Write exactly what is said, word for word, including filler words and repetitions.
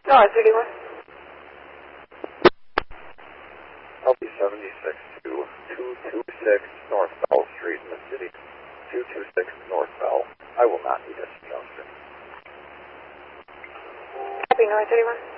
North thirty-one. L P seventy-six to two two six North Bell Street in the city. two two six North Bell. I will not need this junction. Copy, North thirty-one.